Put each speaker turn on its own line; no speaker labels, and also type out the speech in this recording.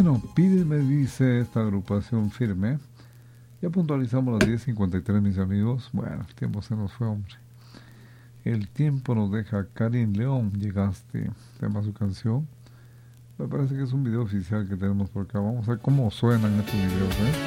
Bueno, pídeme, dice esta agrupación Firme. Ya puntualizamos las 10:53, mis amigos. Bueno, el tiempo se nos fue, hombre. El tiempo nos deja. Karin León, llegaste. Tema su canción. Me parece que es un video oficial que tenemos por acá. Vamos a ver cómo suenan estos videos, ¿eh?